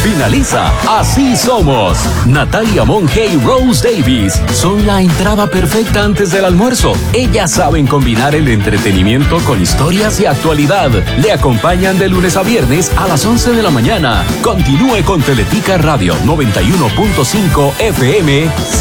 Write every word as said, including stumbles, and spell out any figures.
finaliza Así Somos. Natalia Monge y Rose Davis son la entrada perfecta antes del almuerzo. Ellas saben combinar el entretenimiento con historias y actualidad. Le acompañan de lunes a viernes a las once de la mañana. Continúe con Teletica Radio noventa y uno punto cinco F M.